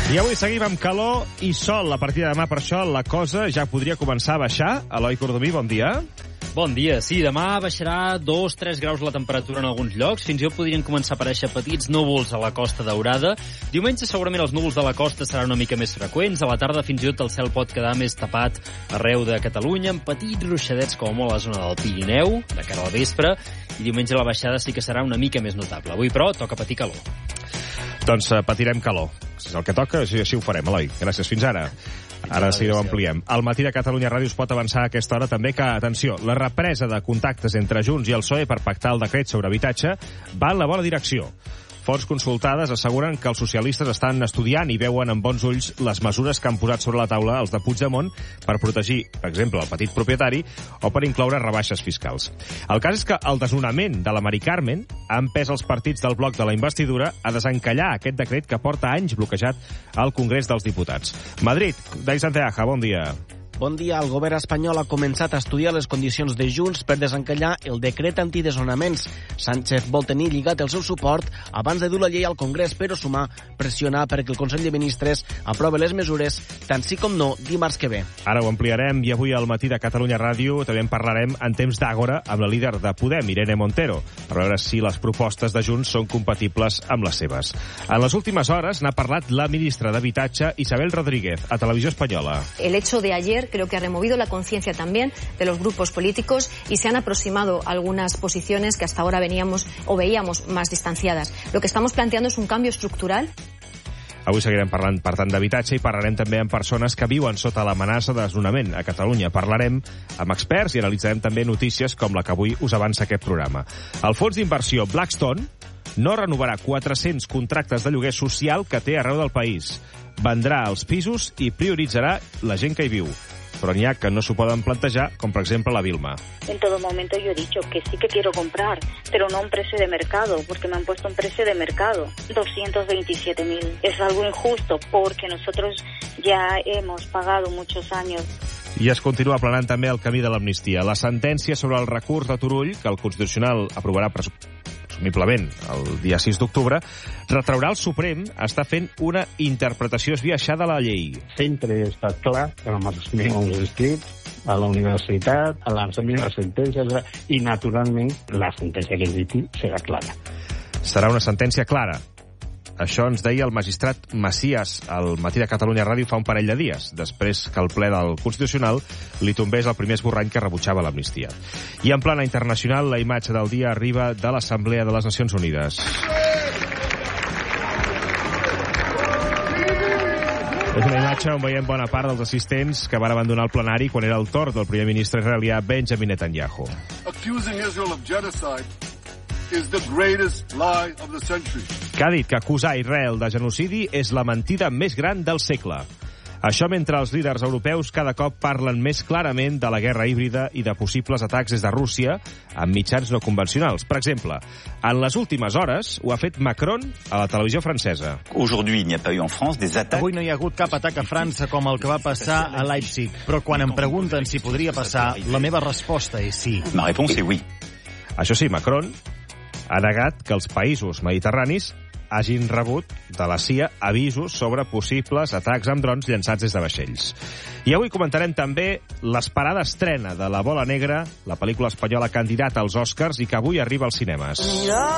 I avui seguim amb calor i sol. A partir de demà, per això, la cosa ja podria començar a baixar. Eloi Cordomí, bon dia. Bon dia. Sí, demà baixarà 2-3 graus la temperatura en alguns llocs. Fins i tot podrien començar a aparèixer petits núvols a la Costa Daurada. Diumenge segurament els núvols de la costa seran una mica més freqüents. A la tarda fins i tot el cel pot quedar més tapat arreu de Catalunya, amb petits ruixadets com a molt a la zona del Pirineu, de cara al vespre. I diumenge la baixada sí que serà una mica més notable. Avui, però, toca patir calor. Doncs patirem calor. Si és el que toca, així ho farem, Eloi. Gràcies, fins ara. Ara sí ho ampliem. Al matí de Catalunya Ràdio es pot avançar a aquesta hora també que, atenció, la represa de contactes entre Junts i el PSOE per pactar el decret sobre habitatge va en la bona direcció. Fonts consultades asseguren que els socialistes estan estudiant i veuen amb bons ulls les mesures que han posat sobre la taula els de Puigdemont per protegir, per exemple, el petit propietari o per incloure rebaixes fiscals. El cas és que el desnonament de la Mari Carmen ha empès els partits del bloc de la investidura a desencallar aquest decret que porta anys bloquejat al Congrés dels Diputats. Madrid, Dai Santeaja, bon dia. Bon dia. El govern espanyol ha començat a estudiar les condicions de Junts per desencallar el decret antidesnonaments. Sánchez vol tenir lligat el seu suport abans de dur la llei al Congrés, però sumar pressionar perquè el Consell de Ministres aprove les mesures, tant sí com no, dimarts que ve. Ara ho ampliarem i avui al matí de Catalunya Ràdio també en parlarem en temps d'àgora amb la líder de Podem, Irene Montero, per veure si les propostes de Junts són compatibles amb les seves. En les últimes hores n'ha parlat la ministra d'Habitatge, Isabel Rodríguez, a Televisió Espanyola. El hecho de ayer creo que ha removido la conciencia también de los grupos políticos y se han aproximado algunas posiciones que hasta ahora veíamos más distanciadas. Lo que estamos planteando es un cambio estructural. Avui seguirem parlant, per tant, d'habitatge i parlarem també amb persones que viuen sota l'amenaça de desnonament a Catalunya. Parlarem amb experts i analitzarem també notícies com la que avui us avança aquest programa. El fons d'inversió Blackstone no renovarà 400 contractes de lloguer social que té arreu del país. Vendrà els pisos i prioritzarà la gent que hi viu. Però n'hi ha que no s'ho poden plantejar, com per exemple la Vilma. En todo momento yo he dicho que sí que quiero comprar, pero no a un precio de mercado, porque me han puesto un precio de mercado, 227.000. Es algo injusto, porque nosotros ya hemos pagado muchos años. I es continua aplanant també el camí de l'amnistia. La sentència sobre el recurs de Turull, que el Constitucional aprovarà presumiblement el dia 6 d'octubre, retraurà al Suprem està fent una interpretació esbiaixada de la llei. Sempre està clar que amb els mínims escrits a la universitat, a l'ensenyament de les sentències i, naturalment, la sentència que es dicti serà clara. Serà una sentència clara. Això ens deia el magistrat Macias al matí de Catalunya Ràdio fa un parell de dies, després que el ple del Constitucional li tombés el primer esborrany que rebutjava l'amnistia. I en plana internacional, la imatge del dia arriba de l'Assemblea de les Nacions Unides. És una imatge on veiem bona part dels assistents que van abandonar el plenari quan era el torn del primer ministre israelià Benjamin Netanyahu. Accusing Israel of genocide is the greatest lie of the century. Que ha dit que acusar Israel de genocidi és la mentida més gran del segle. Això mentre els líders europeus cada cop parlen més clarament de la guerra híbrida i de possibles atacs des de Rússia amb mitjans no convencionals. Per exemple, en les últimes hores ho ha fet Macron a la televisió francesa. Avui no hi ha hagut cap atac a França com el que va passar a Leipzig, però quan em pregunten si podria passar, la meva resposta és sí. Ma réponse est oui. Això sí, Macron ha negat que els països mediterranis hagin rebut de la CIA avisos sobre possibles atacs amb drons llançats des de vaixells. I avui comentarem també l'esperada estrena de La Bola Negra, la pel·lícula espanyola candidata als Oscars i que avui arriba als cinemes.